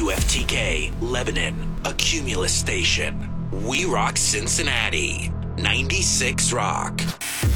WFTK, Lebanon, a Cumulus station. We rock Cincinnati. 96 Rock.